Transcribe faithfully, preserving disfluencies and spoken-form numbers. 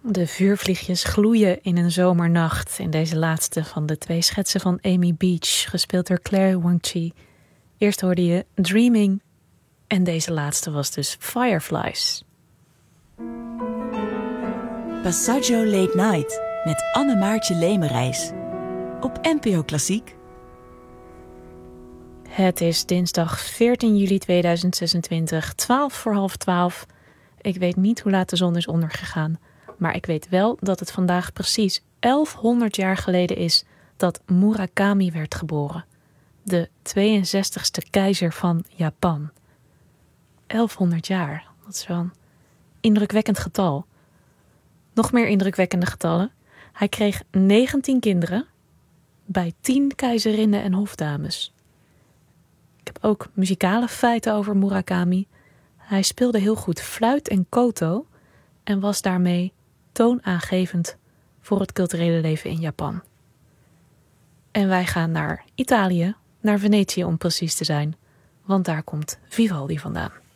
De vuurvliegjes gloeien in een zomernacht in deze laatste van de twee schetsen van Amy Beach, gespeeld door Claire Wang-chi. Eerst hoorde je Dreaming en deze laatste was dus Fireflies. Passaggio Late Night met Anne-Maartje Lemerijs op N P O Klassiek. Het is dinsdag veertien juli tweeduizend zesentwintig, twaalf voor half twaalf. Ik weet niet hoe laat de zon is ondergegaan, maar ik weet wel dat het vandaag precies elfhonderd jaar geleden is dat Murakami werd geboren. De tweeënzestigste keizer van Japan. elfhonderd jaar, dat is wel een indrukwekkend getal. Nog meer indrukwekkende getallen. Hij kreeg negentien kinderen bij tien keizerinnen en hofdames. Ik heb ook muzikale feiten over Murakami. Hij speelde heel goed fluit en koto en was daarmee toonaangevend voor het culturele leven in Japan. En wij gaan naar Italië, naar Venetië om precies te zijn, want daar komt Vivaldi vandaan.